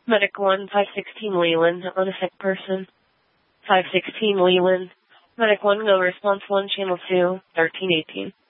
Medic 1, 516 Leland, on a sick person. 516 Leland. Medic 1, go response 1, channel 2, 1318.